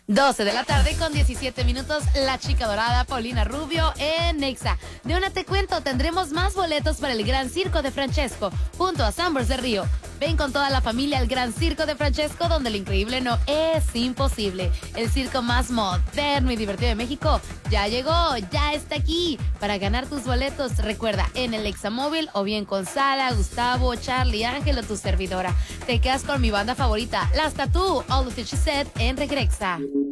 12 de la tarde con 17 minutos, la chica dorada Paulina Rubio en Nexa. De una te cuento, tendremos más boletos para el Gran Circo de Francesco, junto a Sambors de Río. Ven con toda la familia al Gran Circo de Francesco, donde lo increíble no es imposible. El circo más moderno y divertido de México ya llegó, ya está aquí. Para ganar tus boletos, recuerda, en el Examóvil o bien con Sala, Gustavo, Charlie, Ángel o tu servidora. Te quedas con mi banda favorita, Las Tatú, All of She Said en Regrexa.